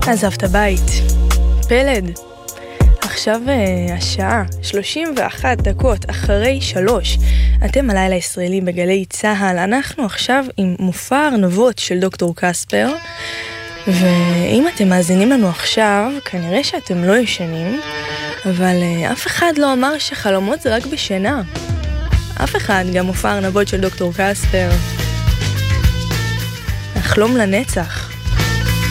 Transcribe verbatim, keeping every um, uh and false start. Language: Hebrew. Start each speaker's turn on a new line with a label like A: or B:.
A: עזבת בית. פלד. עכשיו השעה שלושים ואחת דקות אחרי שלוש. אתם הלילה הישראלי בגלי צהל. אנחנו עכשיו עם מופע ארנבות של דוקטור קספר. ואם אתם מאזינים לנו עכשיו, כנראה שאתם לא ישנים, אבל אף אחד לא אמר שחלומות זה רק בשינה. אף אחד, גם מופע ארנבות של דוקטור קספר. לחלום לנצח.